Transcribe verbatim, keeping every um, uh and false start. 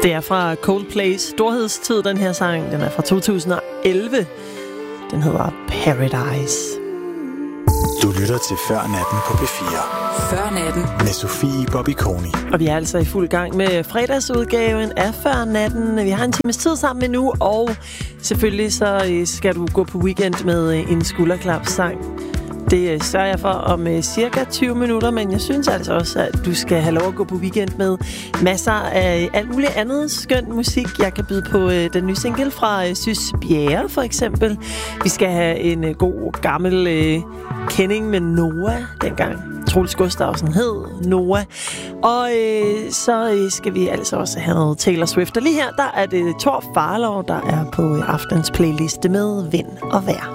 Det er fra Coldplay's storhedstid, den her sang. Den er fra to tusind og elleve. Den hedder Paradise. Du lytter til Før Natten på P fire. Før Natten. Med Sofie Bobby Koni. Og vi er altså i fuld gang med fredagsudgaven af Før Natten. Vi har en times tid sammen nu, og selvfølgelig så skal du gå på weekend med en skulderklapssang. Det sørger jeg for om cirka tyve minutter, men jeg synes altså også, at du skal have lov at gå på weekend med masser af alt muligt andet skøn musik. Jeg kan byde på den nye single fra Sys Bjerre, for eksempel. Vi skal have en god gammel øh, kending med Noah dengang. Troels Gustavsen hed Noah. Og øh, så øh, skal vi altså også have noget Taylor Swift. Og lige her, der er det Thor Farlov, der er på aftens playliste med Vind og Vejr.